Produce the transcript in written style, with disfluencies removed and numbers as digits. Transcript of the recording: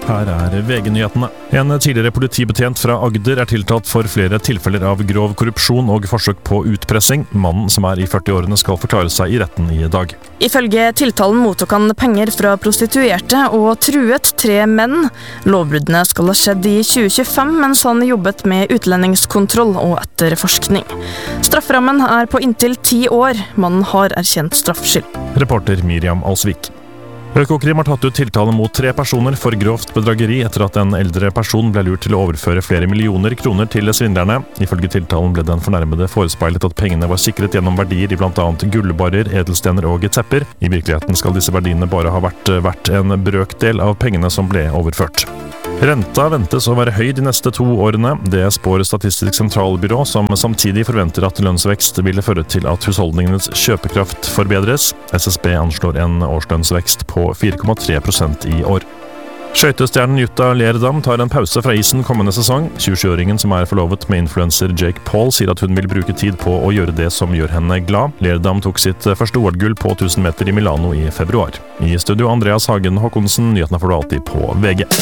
Her VG-nyhetene. En tidligere politibetjent fra Agder tiltalt for flere tilfeller av grov korrupsjon og forsøk på utpressing. Mannen, som i 40-årene, skal forklare seg i retten i dag. Ifølge tiltalen mottok han penger fra prostituerte og truet 3 menn. Lovbruddene skal ha skjedd i 2025, mens han jobbet med utlendingskontroll og etterforskning. Strafferammen på inntil 10 år. Mannen har erkjent straffskyld. Reporter Miriam Alsvik. Økokrim har tatt ut tiltale mot 3 personer for grovt bedrageri etter at en eldre person ble lurt til å overføre flere millioner kroner til svindlerne. Ifølge tiltalen ble den fornærmede forespeilet at pengene var sikret gjennom verdier i blant annet gullbarrer, edelstener og tepper. I virkeligheten skal disse verdiene bare ha vært en brøkdel av pengene som ble overført. Renta ventes å være høy de neste 2 årene. Det spår Statistisk sentralbyrå, som samtidig forventer at lønnsvekst vil føre til at husholdningenes kjøpekraft forbedres. SSB anslår en årslønnsvekst på 4,3% i år. Skøytestjernen Jutta Leerdam tar en pause fra isen kommende sesong. 27-åringen, som forlovet med influencer Jake Paul, sier at hun vil bruke tid på å gjøre det som gjør henne glad. Leerdam tok sitt første OL-gull på 1000 meter i Milano i februar. I studio Andreas Hagen Håkonsen, nyhetene får du alltid på VG.